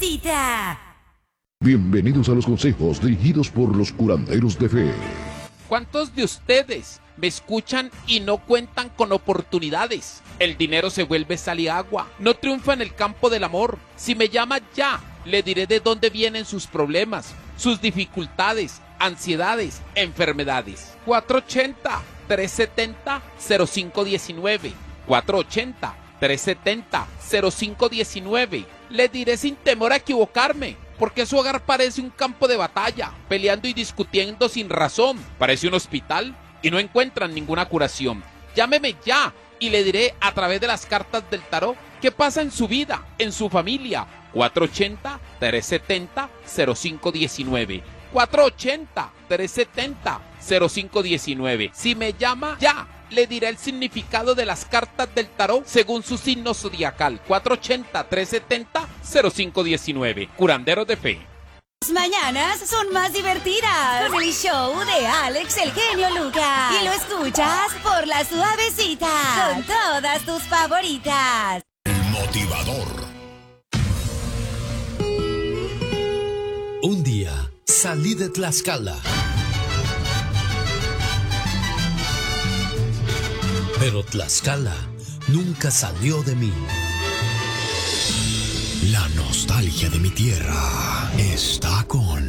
suavecita. Bienvenidos a los consejos dirigidos por los curanderos de fe. ¿Cuántos de ustedes me escuchan y no cuentan con oportunidades? El dinero se vuelve sal y agua. No triunfa en el campo del amor. Si me llama ya, le diré de dónde vienen sus problemas, sus dificultades, ansiedades, enfermedades. 480-370-0519. 480-370-0519. Le diré sin temor a equivocarme, porque su hogar parece un campo de batalla, peleando y discutiendo sin razón. Parece un hospital y no encuentran ninguna curación. Llámeme ya y le diré a través de las cartas del tarot qué pasa en su vida, en su familia. 480-370-0519. 480-370-0519. Si me llama ya, le diré el significado de las cartas del tarot según su signo zodiacal. 480-370-0519. Curanderos de fe. Las mañanas son más divertidas con el show de Alex el genio Lucas. Y lo escuchas por la suavecita con todas tus favoritas. El motivador. Un día salí de Tlaxcala, pero Tlaxcala nunca salió de mí. La nostalgia de mi tierra está con